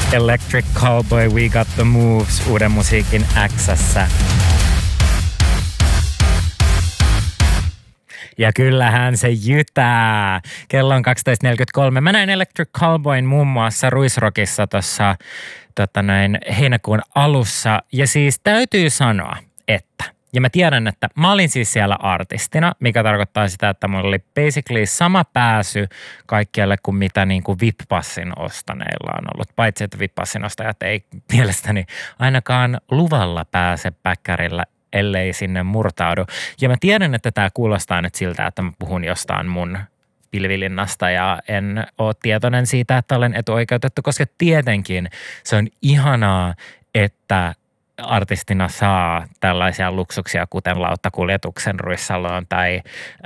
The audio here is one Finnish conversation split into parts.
Electric Callboy, We Got the Moves, Uuden musiikin X:ssä. Ja kyllähän se jytää. Kello on 12.43. Mä näin Electric Callboyn muun muassa Ruisrockissa tuossa heinäkuun alussa. Ja siis täytyy sanoa, ja mä tiedän, että mä olin siis siellä artistina, mikä tarkoittaa sitä, että mulla oli basically sama pääsy kaikkialle kuin mitä niin kuin VIP-passin ostaneilla on ollut. Paitsi, että VIP-passin ostajat ei mielestäni ainakaan luvalla pääse päkkärillä, ellei sinne murtaudu. Ja mä tiedän, että tää kuulostaa nyt siltä, että mä puhun jostain mun pilvilinnasta ja en ole tietoinen siitä, että olen etuoikeutettu, koska tietenkin se on ihanaa, että artistina saa tällaisia luksuksia, kuten lauttakuljetuksen Ruissaloon tai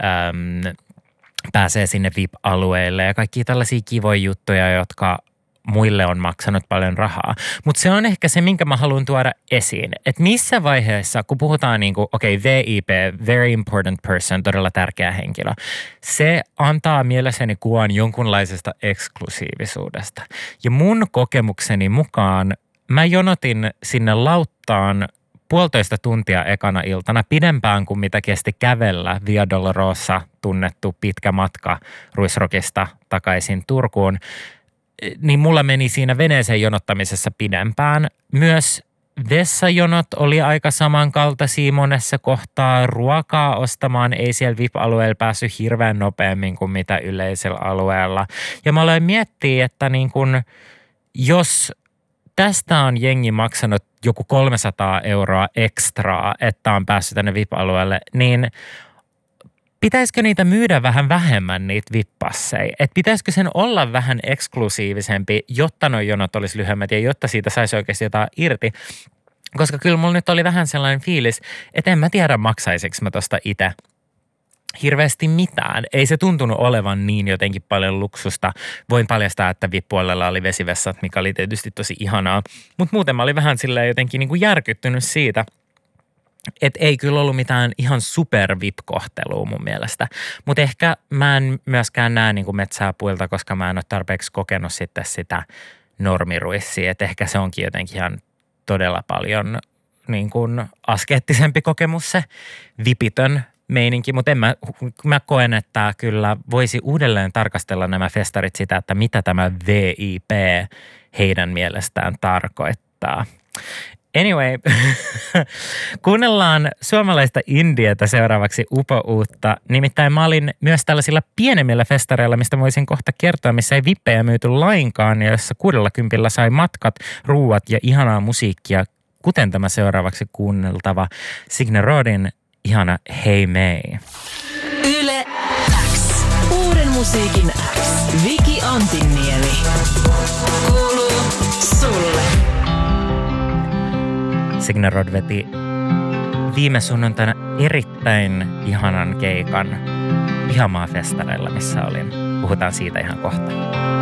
pääsee sinne VIP-alueelle ja kaikki tällaisia kivoja juttuja, jotka muille on maksanut paljon rahaa. Mutta se on ehkä se, minkä mä haluan tuoda esiin. Että missä vaiheessa, kun puhutaan VIP, very important person, todella tärkeä henkilö, se antaa mielessäni kuvan jonkunlaisesta eksklusiivisuudesta. Ja mun kokemukseni mukaan mä jonotin sinne lauttaan 1,5 tuntia ekana iltana, pidempään kuin mitä kesti kävellä Via Dolorosa, tunnettu pitkä matka Ruisrockista takaisin Turkuun. Niin mulla meni siinä veneeseen jonottamisessa pidempään. Myös vessajonot oli aika samankaltaisia monessa kohtaa. Ruokaa ostamaan ei siellä VIP-alueella päässyt hirveän nopeammin kuin mitä yleisellä alueella. Ja mä aloin miettiä, että niin kun, jos tästä on jengi maksanut joku 300 € ekstraa, että on päässyt tänne VIP-alueelle, niin pitäisikö niitä myydä vähän vähemmän niitä VIP-passeja? Että pitäisikö sen olla vähän eksklusiivisempi, jotta nuo jonot olisi lyhyemmät ja jotta siitä saisi oikeasti jotain irti? Koska kyllä mulla nyt oli vähän sellainen fiilis, että en mä tiedä maksaisinko mä tosta itse hirveästi mitään. Ei se tuntunut olevan niin jotenkin paljon luksusta. Voin paljastaa, että VIP-puolella oli vesivessat, mikä oli tietysti tosi ihanaa. Mutta muuten mä olin vähän silleen jotenkin niin kuin järkyttynyt siitä, että ei kyllä ollut mitään ihan super VIP-kohtelua mun mielestä. Mutta ehkä mä en myöskään näe niin kuin metsää puilta, koska mä en ole tarpeeksi kokenut sitten sitä normiruissia. Että ehkä se onkin jotenkin ihan todella paljon niin kuin askeettisempi kokemus se vipitön meininki, mutta mä koen, että kyllä voisi uudelleen tarkastella nämä festarit sitä, että mitä tämä VIP heidän mielestään tarkoittaa. Anyway, kuunnellaan suomalaista indietä seuraavaksi upouutta. Nimittäin mä olin myös tällaisilla pienemmillä festareilla, mistä voisin kohta kertoa, missä ei vippejä myyty lainkaan ja jossa 60 sai matkat, ruuat ja ihanaa musiikkia, kuten tämä seuraavaksi kuunneltava Signe Rodin ihana Hey May. Yle X. Uuden musiikin X. Viki Antinniemi. Kuuluu sulle. Signe Rod veti viime sunnuntaina erittäin ihanan keikan Pihamaa-festareilla, missä olin. Puhutaan siitä ihan kohta.